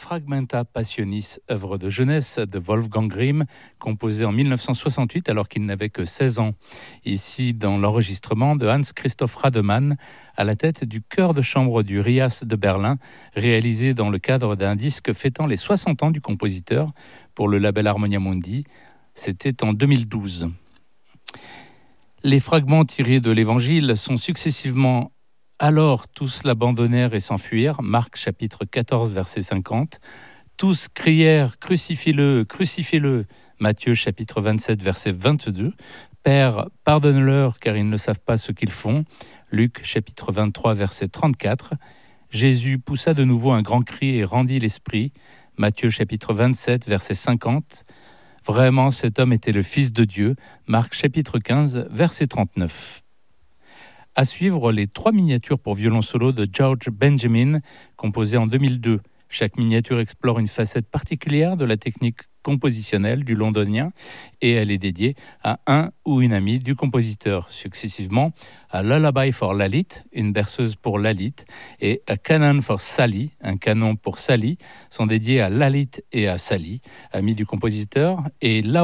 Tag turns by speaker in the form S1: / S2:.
S1: Fragmenta Passionis, œuvre de jeunesse de Wolfgang Grimm, composée en 1968 alors qu'il n'avait que 16 ans. Ici, dans l'enregistrement de Hans Christoph Rademann, à la tête du chœur de chambre du RIAS de Berlin, réalisé dans le cadre d'un disque fêtant les 60 ans du compositeur pour le label Harmonia Mundi. C'était en 2012. Les fragments tirés de l'Évangile sont successivement « Alors tous l'abandonnèrent et s'enfuirent » Marc chapitre 14 verset 50. « Tous crièrent « Crucifie-le, crucifie-le » Matthieu chapitre 27 verset 22. « Père, pardonne-leur car ils ne savent pas ce qu'ils font » Luc chapitre 23 verset 34. « Jésus poussa de nouveau un grand cri et rendit l'esprit » Matthieu chapitre 27 verset 50. Vraiment, cet homme était le Fils de Dieu. Marc chapitre 15, verset 39. À suivre, les 3 miniatures pour violon solo de George Benjamin, composées en 2002. Chaque miniature explore une facette particulière de la technique compositionnelle du londonien et elle est dédiée à un ou une amie du compositeur, successivement à Lullaby for Lalit, une berceuse pour Lalit, et A Canon for Sally, un canon pour Sally, sont dédiés à Lalit et à Sally, amis du compositeur, et